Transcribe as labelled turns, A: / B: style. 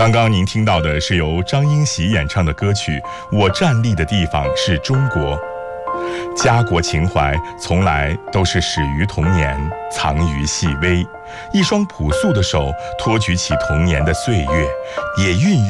A: 刚刚您听到的是由张英喜演唱的歌曲《我站立的地方是中国》。家国情怀从来都是始于童年，藏于细微。一双朴素的手托举起童年的岁月，也孕育